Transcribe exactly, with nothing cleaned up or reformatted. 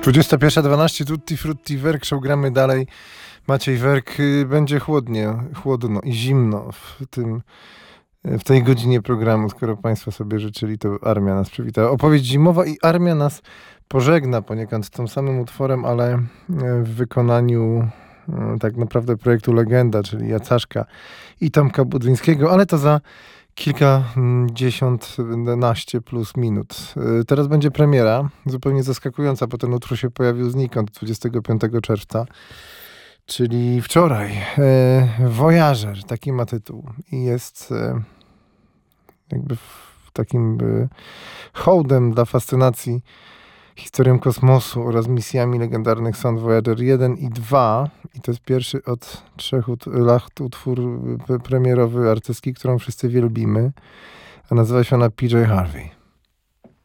dwudziesta pierwsza dwanaście, Tutti Frutti, Werk Show, gramy dalej. Maciej Werk, będzie chłodnie, chłodno i zimno w tym, w tej godzinie programu. Skoro Państwo sobie życzyli, to Armia nas przywitała. Opowieść zimowa i Armia nas pożegna poniekąd tym samym utworem, ale w wykonaniu tak naprawdę projektu Legenda, czyli Jacaszka i Tomka Budzyńskiego, ale to za kilkadziesiąt, naście plus minut. Teraz będzie premiera, zupełnie zaskakująca, bo ten utwór się pojawił znikąd dwudziestego piątego czerwca, czyli wczoraj. Voyager, taki ma tytuł i jest jakby takim hołdem dla fascynacji historią kosmosu oraz misjami legendarnych sond Voyager jeden i dwa. I to jest pierwszy od trzech lat utwór premierowy, artystki, którą wszyscy wielbimy. A nazywa się ona P J Harvey.